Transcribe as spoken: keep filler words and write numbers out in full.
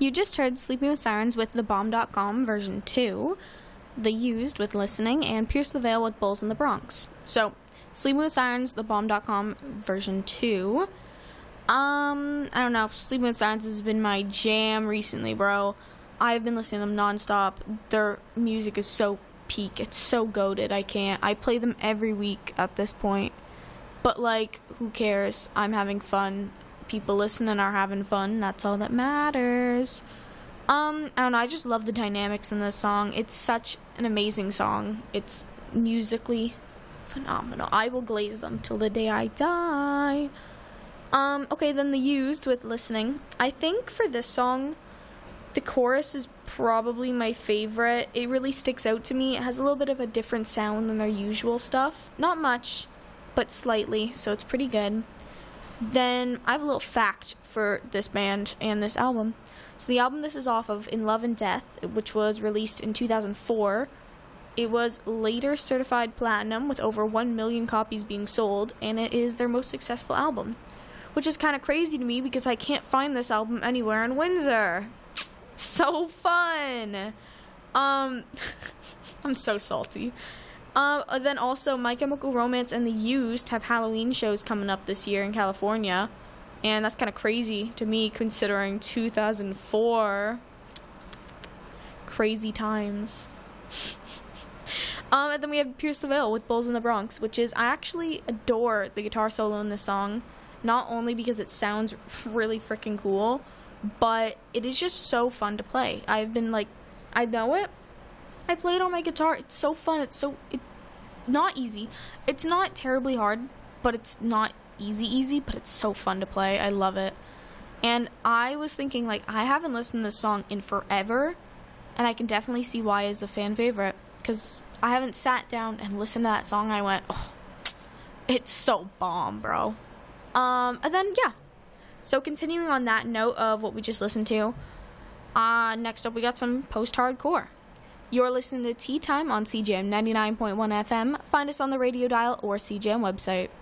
You just heard Sleeping with Sirens with The Bomb dot com version two, The Used with Listening, and Pierce the Veil with Bulls in the Bronx. So, Sleeping with Sirens, The Bomb dot com version two. Um, I don't know, Sleeping with Sirens has been my jam recently, bro. I've been listening to them nonstop. Their music is so peak. It's so goated. I can't. I play them every week at this point. But, like, who cares? I'm having fun. People listening are having fun. That's all that matters. Um, I don't know. I just love the dynamics in this song. It's such an amazing song. It's musically phenomenal. I will glaze them till the day I die. Um, okay, then The Used with Listening. I think for this song, the chorus is probably my favorite. It really sticks out to me. It has a little bit of a different sound than their usual stuff. Not much, but slightly, so it's pretty good. Then I have a little fact for this band and this album. So the album this is off of, In Love and Death, which was released in two thousand four, it was later certified platinum with over one million copies being sold, and it is their most successful album. Which is kind of crazy to me because I can't find this album anywhere in Windsor. So fun! Um, I'm so salty. Uh, then also, My Chemical Romance and The Used have Halloween shows coming up this year in California. And that's kind of crazy to me, considering two thousand four. Crazy times. um, and then we have Pierce the Veil with Bulls in the Bronx, which is, I actually adore the guitar solo in this song. Not only because it sounds really freaking cool, but it is just so fun to play. I've been like, I know it. I play it on my guitar. It's so fun. It's so, it, not easy. It's not terribly hard, but it's not easy easy, but it's so fun to play. I love it. And I was thinking, like, I haven't listened to this song in forever, and I can definitely see why it's a fan favorite, because I haven't sat down and listened to that song and I went, oh, it's so bomb, bro. Um, and then, yeah. So continuing on that note of what we just listened to, uh, next up we got some post-hardcore. You're listening to Tea Time on C J M ninety-nine point one F M. Find us on the radio dial or C J M website.